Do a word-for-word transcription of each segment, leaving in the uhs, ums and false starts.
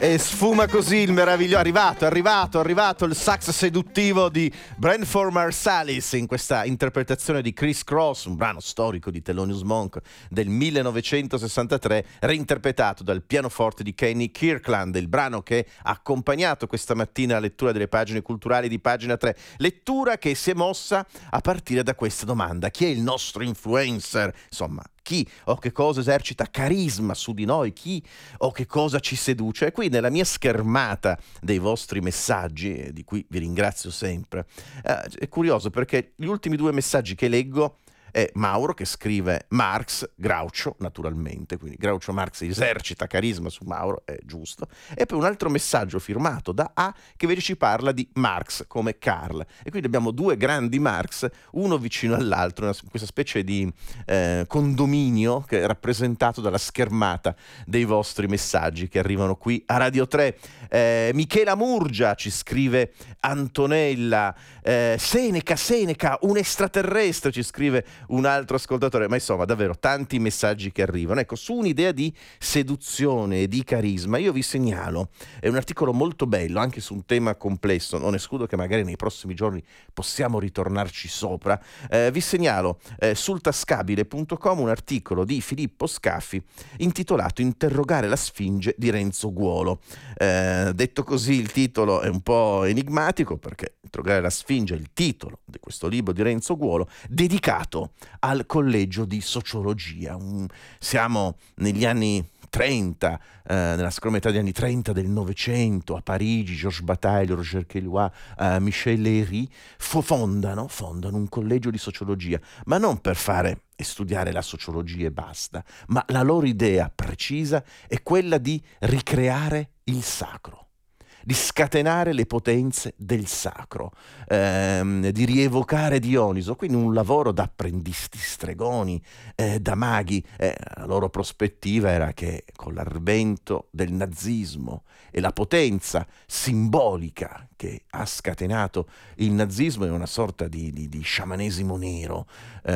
E sfuma così il meraviglioso, arrivato, arrivato, arrivato il sax seduttivo di Branford Marsalis in questa interpretazione di Criss Cross, un brano storico di Thelonious Monk del millenovecentosessantatré, reinterpretato dal pianoforte di Kenny Kirkland, il brano che ha accompagnato questa mattina la lettura delle pagine culturali di Pagina tre, lettura che si è mossa a partire da questa domanda: chi è il nostro influencer? Insomma, chi o che cosa esercita carisma su di noi, chi o che cosa ci seduce. E qui nella mia schermata dei vostri messaggi, di cui vi ringrazio sempre, eh, è curioso perché gli ultimi due messaggi che leggo è Mauro che scrive Marx, Groucho naturalmente, quindi Groucho Marx esercita carisma su Mauro, è giusto, e poi un altro messaggio firmato da A che invece ci parla di Marx come Karl, e quindi abbiamo due grandi Marx, uno vicino all'altro, una, questa specie di eh, condominio che è rappresentato dalla schermata dei vostri messaggi che arrivano qui a Radio tre. eh, Michela Murgia ci scrive Antonella, eh, Seneca, Seneca, un extraterrestre, ci scrive un altro ascoltatore, ma insomma davvero tanti messaggi che arrivano. Ecco, su un'idea di seduzione e di carisma io vi segnalo, è un articolo molto bello anche su un tema complesso, non escludo che magari nei prossimi giorni possiamo ritornarci sopra. Eh, vi segnalo eh, sul tascabile punto com un articolo di Filippo Scaffi intitolato Interrogare la Sfinge di Renzo Guolo. Eh, detto così il titolo è un po' enigmatico perché Interrogare la Sfinge è il titolo di questo libro di Renzo Guolo dedicato al collegio di sociologia. Um, siamo negli anni trenta, eh, nella seconda metà degli anni trenta del Novecento, a Parigi, Georges Bataille, Roger Caillois, eh, Michel Léry fondano, fondano un collegio di sociologia, ma non per fare e studiare la sociologia e basta, ma la loro idea precisa è quella di ricreare il sacro, di scatenare le potenze del sacro, ehm, di rievocare Dioniso, quindi un lavoro da apprendisti stregoni, eh, da maghi. Eh, la loro prospettiva era che con l'arvento del nazismo e la potenza simbolica che ha scatenato il nazismo in una sorta di, di, di sciamanesimo nero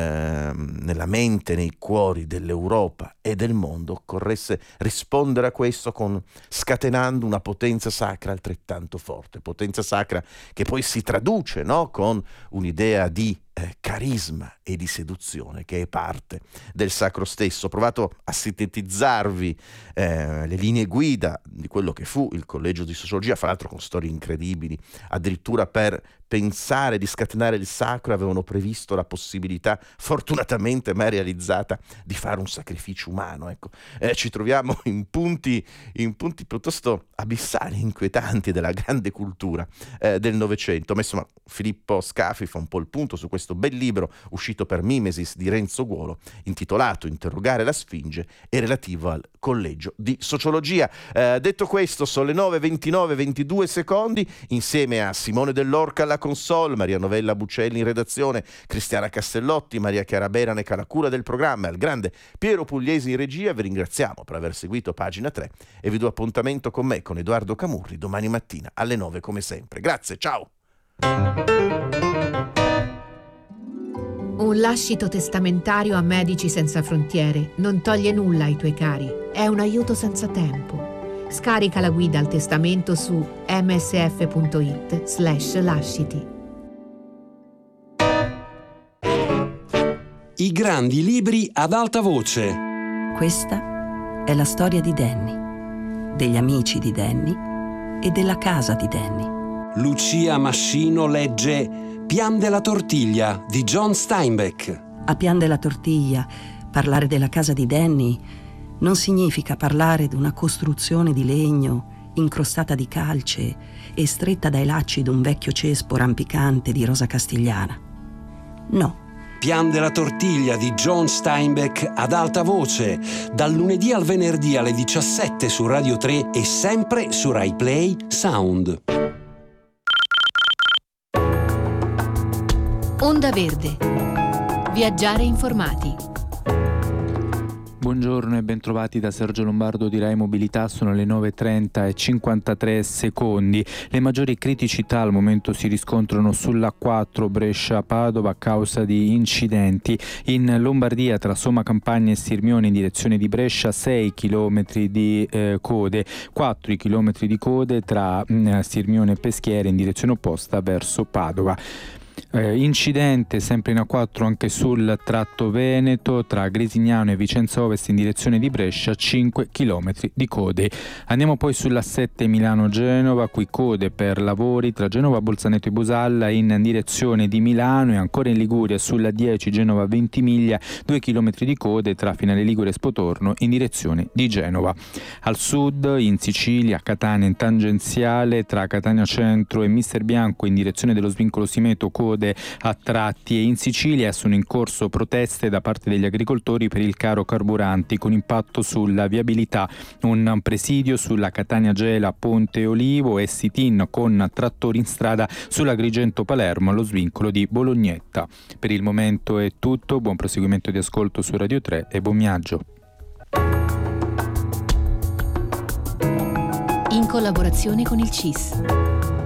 ehm, nella mente, nei cuori dell'Europa e del mondo, occorresse rispondere a questo con scatenando una potenza sacra altrettanto forte, potenza sacra che poi si traduce, no, con un'idea di eh, carisma e di seduzione che è parte del sacro stesso. Ho provato a sintetizzarvi eh, le linee guida di quello che fu il collegio di sociologia, fra l'altro con storie incredibili, addirittura per pensare di scatenare il sacro avevano previsto la possibilità, fortunatamente mai realizzata, di fare un sacrificio umano. Ecco, eh, ci troviamo in punti, in punti piuttosto abissali, inquietanti della grande cultura eh, del Novecento. Ma insomma, Filippo Scaffi fa un po' il punto su questo bel libro uscito per Mimesis di Renzo Guolo, intitolato Interrogare la Sfinge e relativo al collegio di sociologia. Eh, detto questo, sono le nove e ventinove, ventidue secondi, insieme a Simone Dell'Orca alla console, Maria Novella Buccelli in redazione, Cristiana Castellotti, Maria Chiara Beranec alla cura del programma e al grande Piero Pugliesi in regia. Vi ringraziamo per aver seguito Pagina tre e vi do appuntamento con me, con Edoardo Camurri, domani mattina alle nove come sempre. Grazie, ciao! Un lascito testamentario a Medici Senza Frontiere non toglie nulla ai tuoi cari, è un aiuto senza tempo. Scarica la guida al testamento su msf.it slash lasciti. I grandi libri ad alta voce. Questa è la storia di Danny, degli amici di Danny e della casa di Danny. Lucia Mascino legge Pian della Tortiglia di John Steinbeck. A Pian della Tortiglia, parlare della casa di Danny non significa parlare di una costruzione di legno incrostata di calce e stretta dai lacci d'un vecchio cespo rampicante di rosa castigliana. No. Pian della Tortiglia di John Steinbeck ad alta voce, dal lunedì al venerdì alle diciassette su Radio tre e sempre su Rai Play Sound. Onda Verde. Viaggiare informati. Buongiorno e bentrovati da Sergio Lombardo di Rai Mobilità, sono le nove e trenta e cinquantatré secondi. Le maggiori criticità al momento si riscontrano sull'A quattro Brescia-Padova a causa di incidenti. In Lombardia tra Somma Campagna e Sirmione in direzione di Brescia sei chilometri di eh, code, quattro chilometri di code tra mh, Sirmione e Peschiera in direzione opposta verso Padova. Eh, incidente sempre in A quattro anche sul tratto Veneto tra Grisignano e Vicenza Ovest in direzione di Brescia, cinque chilometri di code. Andiamo poi sull'A sette Milano-Genova, qui code per lavori tra Genova, Bolzaneto e Busalla in direzione di Milano, e ancora in Liguria sull'A dieci Genova-Ventimiglia, due chilometri di code tra Finale Ligure e Spotorno in direzione di Genova. Al sud in Sicilia, Catania in tangenziale tra Catania Centro e Mister Bianco in direzione dello svincolo Simeto, code a tratti, e in Sicilia sono in corso proteste da parte degli agricoltori per il caro carburanti con impatto sulla viabilità. Un presidio sulla Catania Gela Ponte Olivo e sit-in con trattori in strada sull'Agrigento Palermo allo svincolo di Bolognetta. Per il momento è tutto, buon proseguimento di ascolto su Radio tre e buon viaggio. In collaborazione con il C I S.